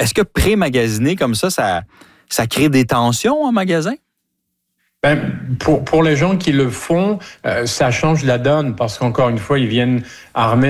Est-ce que pré-magasiner comme ça crée des tensions en magasin? Pour les gens qui le font, ça change la donne parce qu'encore une fois, ils viennent armés